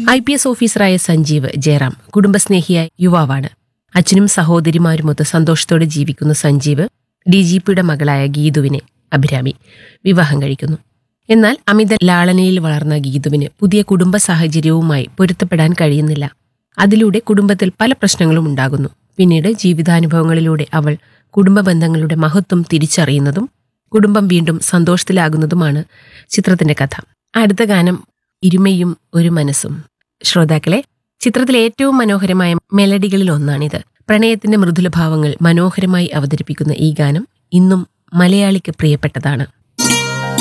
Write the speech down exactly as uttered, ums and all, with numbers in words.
I P S ഓഫീസറായ സഞ്ജീവ് ജയറാം കുടുംബസ്നേഹിയായ യുവാവാണ്. അച്ഛനും സഹോദരിമാരുമൊത്ത് സന്തോഷത്തോടെ ജീവിക്കുന്ന സഞ്ജീവ് ഡി ജി പിയുടെ മകളായ ഗീതുവിനെ അഭിരാമി വിവാഹം കഴിക്കുന്നു. എന്നാൽ അമിത ലാളനയിൽ വളർന്ന ഗീതുവിന് പുതിയ കുടുംബ സാഹചര്യവുമായി പൊരുത്തപ്പെടാൻ കഴിയുന്നില്ല. അതിലൂടെ കുടുംബത്തിൽ പല പ്രശ്നങ്ങളും ഉണ്ടാകുന്നു. പിന്നീട് ജീവിതാനുഭവങ്ങളിലൂടെ അവൾ കുടുംബ ബന്ധങ്ങളുടെ മഹത്വം തിരിച്ചറിയുന്നതും കുടുംബം വീണ്ടും സന്തോഷത്തിലാകുന്നതുമാണ് ചിത്രത്തിന്റെ കഥ. അടുത്ത ഗാനം ഇരുമയും ഒരു മനസ്സും. ശ്രോതാക്കളെ, ചിത്രത്തിലെ ഏറ്റവും മനോഹരമായ മെലഡികളിൽ ഒന്നാണിത്. പ്രണയത്തിന്റെ മൃദുലഭാവങ്ങൾ മനോഹരമായി അവതരിപ്പിക്കുന്ന ഈ ഗാനം ഇന്നും മലയാളിക്ക് പ്രിയപ്പെട്ടതാണ്.